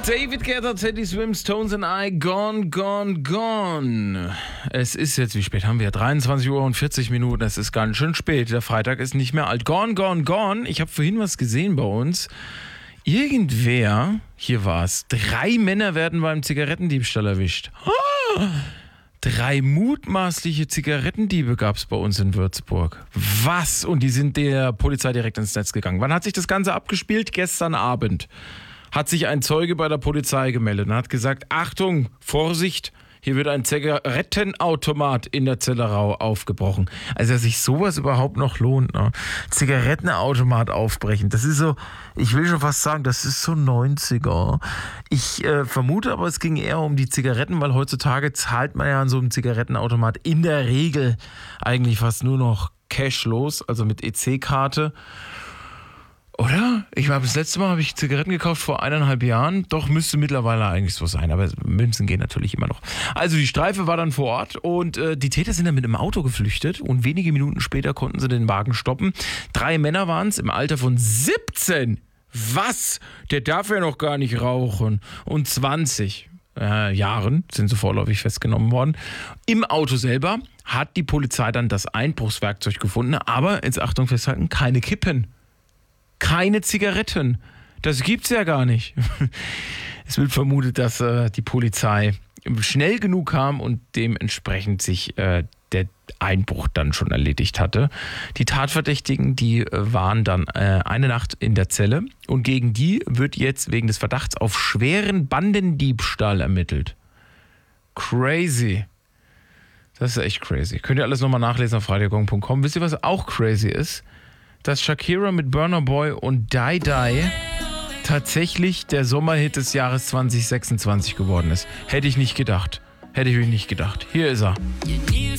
David Guetta, Teddy Swims, Tones and I, Gone, Gone, Gone. Es ist jetzt, wie spät haben wir? 23 Uhr und 40 Minuten. Es ist ganz schön spät. Der Freitag ist nicht mehr alt. Gone, Gone, Gone. Ich habe vorhin was gesehen bei uns. Irgendwer, hier war es, 3 Männer werden beim Zigarettendiebstahl erwischt. 3 mutmaßliche Zigarettendiebe gab es bei uns in Würzburg. Was? Und die sind der Polizei direkt ins Netz gegangen. Wann hat sich das Ganze abgespielt? Gestern Abend hat sich ein Zeuge bei der Polizei gemeldet und hat gesagt, Achtung, Vorsicht, hier wird ein Zigarettenautomat in der Zellerau aufgebrochen. Also, dass sich sowas überhaupt noch lohnt, ne? Zigarettenautomat aufbrechen, das ist so, ich will schon fast sagen, das ist so 90er. Ich vermute aber, es ging eher um die Zigaretten, weil heutzutage zahlt man ja an so einem Zigarettenautomat in der Regel eigentlich fast nur noch cashlos, also mit EC-Karte. Oder? Ich glaube, das letzte Mal habe ich Zigaretten gekauft vor 1,5 Jahren. Doch, müsste mittlerweile eigentlich so sein. Aber Münzen gehen natürlich immer noch. Also die Streife war dann vor Ort und die Täter sind dann mit einem Auto geflüchtet. Und wenige Minuten später konnten sie den Wagen stoppen. 3 Männer waren es im Alter von 17. Was? Der darf ja noch gar nicht rauchen. Und 20 Jahren sind sie vorläufig festgenommen worden. Im Auto selber hat die Polizei dann das Einbruchswerkzeug gefunden. Aber, jetzt Achtung festhalten, keine Kippen. Keine Zigaretten. Das gibt's ja gar nicht. Es wird vermutet, dass die Polizei schnell genug kam und dementsprechend sich der Einbruch dann schon erledigt hatte. Die Tatverdächtigen, die waren dann eine Nacht in der Zelle und gegen die wird jetzt wegen des Verdachts auf schweren Bandendiebstahl ermittelt. Crazy. Das ist echt crazy. Könnt ihr alles nochmal nachlesen auf freitaggong.com. Wisst ihr, was auch crazy ist? Dass Shakira mit Burna Boy und Die Die tatsächlich der Sommerhit des Jahres 2026 geworden ist. Hätte ich nicht gedacht. Hier ist er.